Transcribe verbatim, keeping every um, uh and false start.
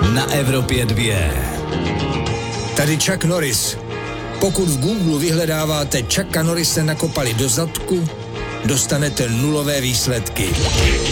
na Evropě dvě. Tady Chuck Norris. Pokud v Google vyhledáváte Chucka Norrise nakopali do zadku, dostanete nulové výsledky.